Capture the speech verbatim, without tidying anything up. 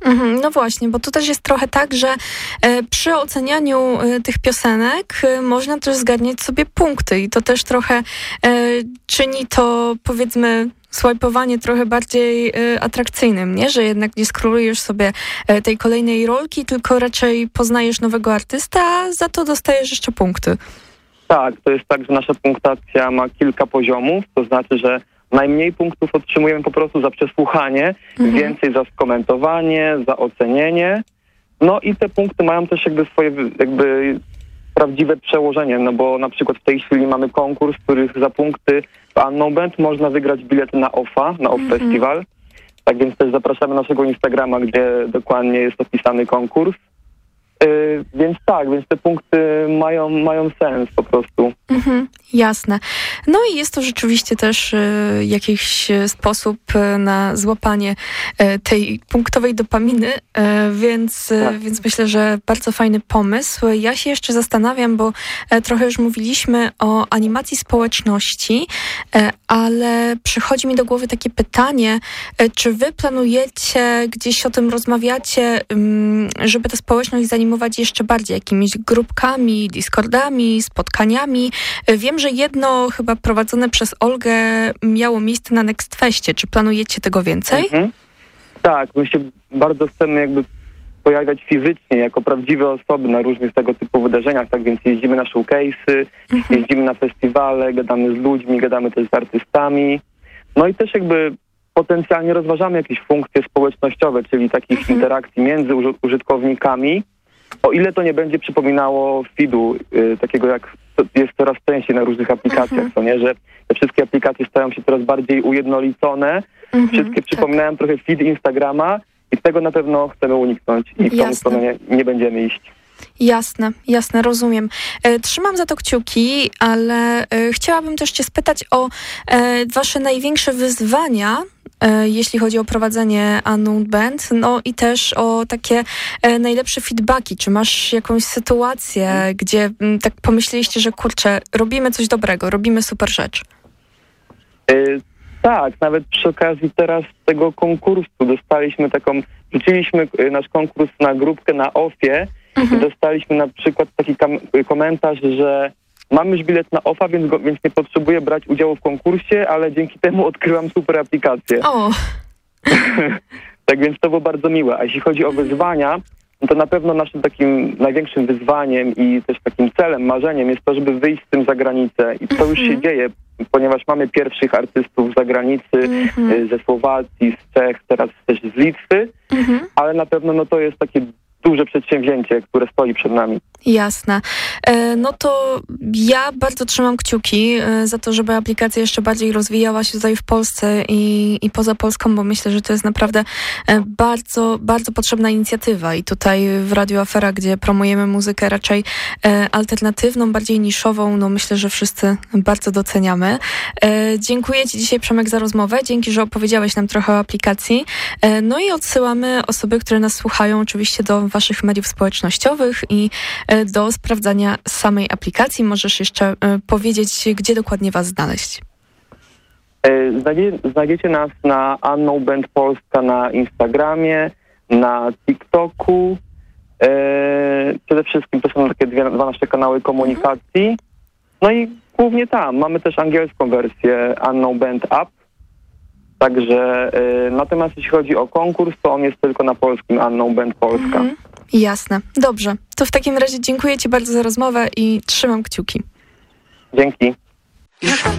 Mhm, no właśnie, bo to też jest trochę tak, że e, przy ocenianiu e, tych piosenek e, można też zgarniać sobie punkty i to też trochę e, czyni to, powiedzmy, swajpowanie trochę bardziej e, atrakcyjnym, nie? Że jednak nie skrolujesz sobie e, tej kolejnej rolki, tylko raczej poznajesz nowego artysta, a za to dostajesz jeszcze punkty. Tak, to jest tak, że nasza punktacja ma kilka poziomów, to znaczy, że najmniej punktów otrzymujemy po prostu za przesłuchanie, mhm. więcej za skomentowanie, za ocenienie. No i te punkty mają też jakby swoje jakby prawdziwe przełożenie, no bo na przykład w tej chwili mamy konkurs, w których za punkty w Unknown Band można wygrać bilety na O F A, na O F mhm. Festival. Tak więc też zapraszamy naszego Instagrama, gdzie dokładnie jest opisany konkurs. Yy, więc tak, więc te punkty mają, mają sens po prostu. Mhm, jasne. No i jest to rzeczywiście też y, jakiś sposób y, na złapanie y, tej punktowej dopaminy, y, więc, tak. y, więc myślę, że bardzo fajny pomysł. Ja się jeszcze zastanawiam, bo y, trochę już mówiliśmy o animacji społeczności, y, ale przychodzi mi do głowy takie pytanie, y, czy wy planujecie, gdzieś o tym rozmawiacie, y, żeby ta społeczność zanimować jeszcze bardziej jakimiś grupkami, Discordami, spotkaniami. Wiem, że jedno chyba prowadzone przez Olgę miało miejsce na Next Festie. Czy planujecie tego więcej? Mhm. Tak, my się bardzo chcemy jakby pojawiać fizycznie, jako prawdziwe osoby na różnych tego typu wydarzeniach, tak więc jeździmy na showcase'y, mhm. jeździmy na festiwale, gadamy z ludźmi, gadamy też z artystami. No i też jakby potencjalnie rozważamy jakieś funkcje społecznościowe, czyli takich mhm. interakcji między uży- użytkownikami, o ile to nie będzie przypominało feedu, y, takiego jak to jest coraz częściej na różnych aplikacjach, uh-huh. co nie, że te wszystkie aplikacje stają się coraz bardziej ujednolicone, uh-huh, wszystkie przypominają tak. trochę feed Instagrama i tego na pewno chcemy uniknąć i w tą stronę nie, nie będziemy iść. Jasne, jasne, rozumiem. E, trzymam za to kciuki, ale e, chciałabym też cię spytać o e, wasze największe wyzwania, e, jeśli chodzi o prowadzenie Unknown Band, no i też o takie e, najlepsze feedbacki. Czy masz jakąś sytuację, hmm. gdzie m, tak pomyśleliście, że kurczę, robimy coś dobrego, robimy super rzecz? E, tak, nawet przy okazji teraz tego konkursu dostaliśmy taką, rzuciliśmy nasz konkurs na grupkę na O F ie, mhm. dostaliśmy na przykład taki kam- komentarz, że mam już bilet na O F A, więc, go, więc nie potrzebuję brać udziału w konkursie, ale dzięki temu odkryłam super aplikację. O. Tak więc to było bardzo miłe. A jeśli chodzi o wyzwania, no to na pewno naszym takim największym wyzwaniem i też takim celem, marzeniem jest to, żeby wyjść z tym za granicę. I to mhm. już się dzieje, ponieważ mamy pierwszych artystów z zagranicy, mhm. ze Słowacji, z Czech, teraz też z Litwy, mhm. ale na pewno no to jest takie duże przedsięwzięcie, które stoi przed nami. Jasne. No to ja bardzo trzymam kciuki za to, żeby aplikacja jeszcze bardziej rozwijała się tutaj w Polsce i, i poza Polską, bo myślę, że to jest naprawdę bardzo, bardzo potrzebna inicjatywa i tutaj w Radio Afera, gdzie promujemy muzykę raczej alternatywną, bardziej niszową, no myślę, że wszyscy bardzo doceniamy. Dziękuję ci dzisiaj, Przemek, za rozmowę. Dzięki, że opowiedziałeś nam trochę o aplikacji. No i odsyłamy osoby, które nas słuchają, oczywiście do waszych mediów społecznościowych i do sprawdzania samej aplikacji. Możesz jeszcze powiedzieć, gdzie dokładnie was znaleźć? Znajdzie, znajdziecie nas na Unknown Band Polska na Instagramie, na TikToku. E, przede wszystkim to są takie dwie, dwa nasze kanały komunikacji. No i głównie tam. Mamy też angielską wersję Unknown Band App. Także e, natomiast jeśli chodzi o konkurs, to on jest tylko na polskim Unknown Band Polska. Mhm. Jasne. Dobrze. To w takim razie dziękuję ci bardzo za rozmowę i trzymam kciuki. Dzięki.